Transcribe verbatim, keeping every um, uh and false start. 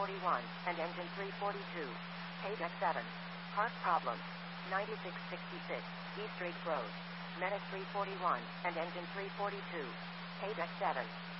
forty-one, and engine three forty-two. Paydeck seven. Park problem. ninety-six sixty-six, East Ridge Road. Medic three forty-one, and engine three forty-two. Paydeck seven.